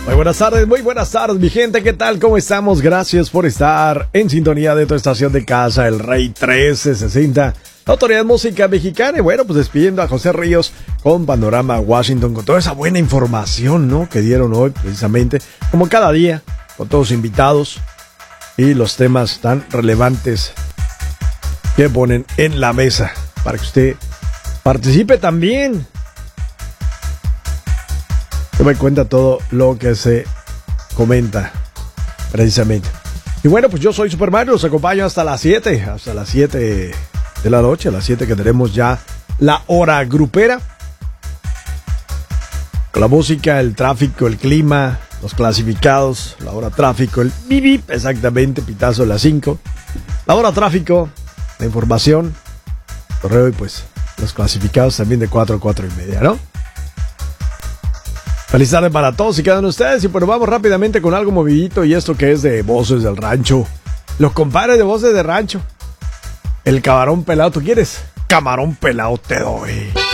Muy buenas tardes, mi gente, ¿qué tal? ¿Cómo estamos? Gracias por estar en sintonía de tu estación de casa, El Rey 1360, la Autoridad Música Mexicana. Y bueno, pues despidiendo a José Ríos con Panorama Washington, con toda esa buena información, ¿no?, que dieron hoy, precisamente, como cada día, con todos invitados y los temas tan relevantes que ponen en la mesa para que usted participe también. Que me cuenta todo lo que se comenta precisamente. Y bueno, pues yo soy Super Mario, los acompaño hasta las 7 de la noche, a las 7 que tenemos ya la hora grupera. Con la música, el tráfico, el clima, los clasificados, la hora tráfico, el bip, exactamente, pitazo de las 5. La hora tráfico, la información, correo y pues los clasificados también de 4 a 4 y media, ¿no? Feliz tarde para todos y cada uno de ustedes. Y bueno, vamos rápidamente con algo movidito. Y esto que es de Voces del Rancho. Los compadres de Voces del Rancho. El camarón pelado. ¿Tú quieres? Camarón pelado te doy.